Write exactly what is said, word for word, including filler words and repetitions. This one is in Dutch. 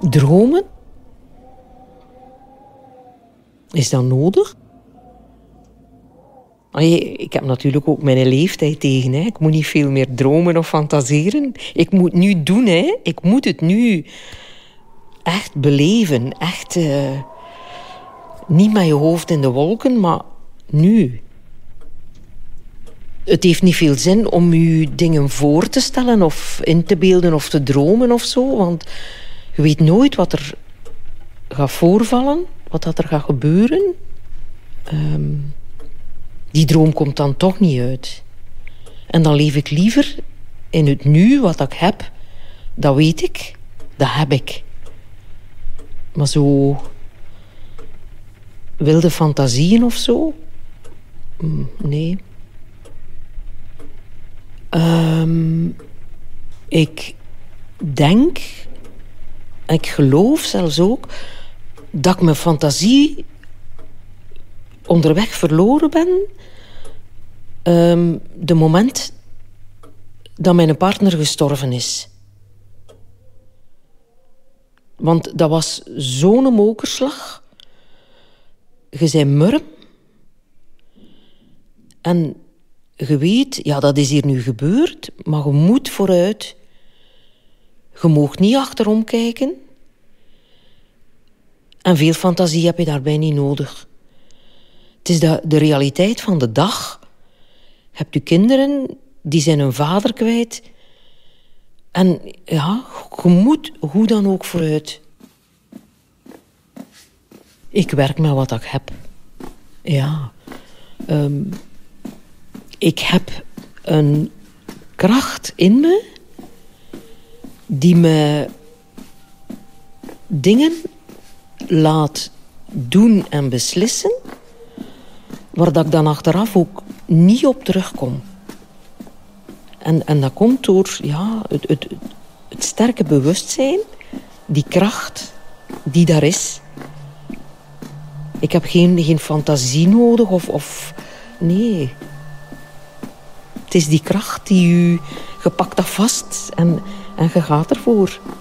Dromen? Is dat nodig? Allee, ik heb natuurlijk ook mijn leeftijd tegen. Hè. Ik moet niet veel meer dromen of fantaseren. Ik moet nu doen. Hè. Ik moet het nu echt beleven. Echt uh, niet met je hoofd in de wolken, maar nu. Het heeft niet veel zin om je dingen voor te stellen of in te beelden of te dromen of zo. Want je weet nooit wat er gaat voorvallen, wat dat er gaat gebeuren. Um, die droom komt dan toch niet uit. En dan leef ik liever in het nu, wat ik heb. Dat weet ik, dat heb ik. Maar zo wilde fantasieën of zo? Nee. Um, ik denk, ik geloof zelfs ook, dat ik mijn fantasie onderweg verloren ben. Um, de moment dat mijn partner gestorven is. Want dat was zo'n mokerslag. Je bent murm. En je weet, ja, dat is hier nu gebeurd, maar je moet vooruit. Je mag niet achterom kijken. En veel fantasie heb je daarbij niet nodig. Het is de, de realiteit van de dag. Je hebt je kinderen, die zijn hun vader kwijt. En ja, je moet hoe dan ook vooruit. Ik werk met wat ik heb. Ja. Um, ik heb een kracht in me die me dingen laat doen en beslissen waar dat ik dan achteraf ook niet op terugkom. En, en dat komt door ja, het, het, het sterke bewustzijn, die kracht die daar is. Ik heb geen, geen fantasie nodig of, of... Nee. Het is die kracht die u... Je pakt dat vast en, en je gaat ervoor.